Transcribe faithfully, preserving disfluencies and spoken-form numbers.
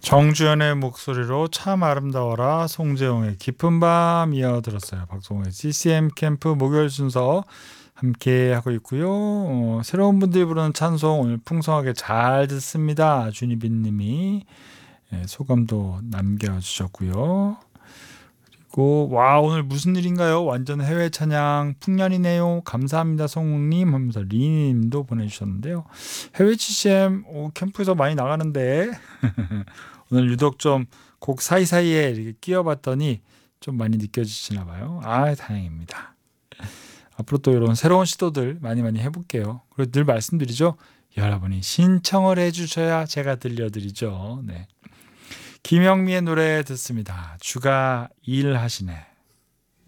정주현의 목소리로 참 아름다워라, 송재용의 깊은 밤 이어 들었어요. 박송호의 씨씨엠 캠프 목요일 순서 함께 하고 있고요. 어, 새로운 분들이 부르는 찬송 오늘 풍성하게 잘 듣습니다. 준희빈 님이 예, 소감도 남겨주셨고요. 그리고 와, 오늘 무슨 일인가요? 완전 해외 찬양 풍년이네요. 감사합니다 송님 하면서 리님도 보내주셨는데요. 해외 씨씨엠 오, 캠프에서 많이 나가는데 오늘 유독 좀 곡 사이사이에 이렇게 끼워봤더니 좀 많이 느껴지시나 봐요. 아, 다행입니다. 앞으로 또 이런 새로운 시도들 많이 많이 해볼게요. 그리고 늘 말씀드리죠. 여러분이 신청을 해주셔야 제가 들려드리죠. 네. 김영미의 노래 듣습니다. 주가 일하시네.